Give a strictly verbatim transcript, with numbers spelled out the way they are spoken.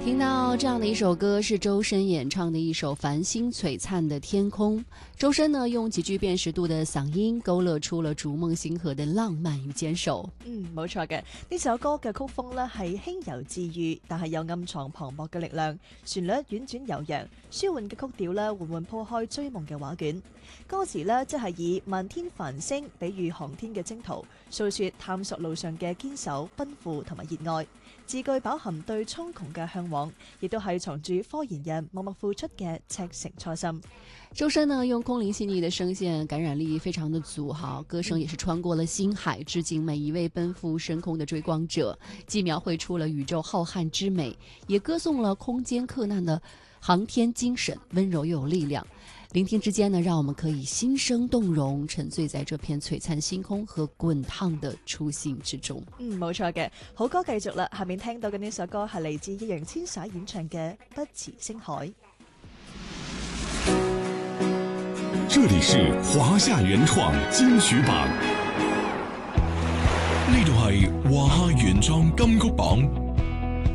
听到这样的一首歌，是周深演唱的一首繁星璀璨的天空。周深呢，用极具辨識度的嗓音勾勒出了逐夢星河的浪漫與堅守。 嗯，冇錯嘅，呢首歌嘅曲風呢係輕柔治愈，但係又暗藏磅礴嘅力量。旋律婉轉悠揚，舒緩嘅曲調呢緩緩破開追夢嘅畫卷。歌詞呢即係以漫天繁星比喻航天嘅征途，訴說探索路上嘅堅守、奔赴同埋熱愛。字句飽含對蒼穹嘅向往，亦都係藏住科研人默默付出嘅赤誠初心。 周深呢，用空靈細膩的聲線，感染力非常的足哈，歌聲也是穿過了星海，致敬每一位奔赴深空的追光者，既描繪出了宇宙浩瀚之美，也歌頌了空間克難的航天精神，溫柔又有力量。聆聽之間呢，讓我們可以心生動容，沉醉在這片璀璨星空和滾燙的初心之中。 嗯，冇錯嘅，好歌繼續啦。下面聽到嘅呢首歌係嚟自易烊千璽演唱嘅《不辭星海》。 這裡是華夏原創金曲榜，呢度係華夏原創金曲榜。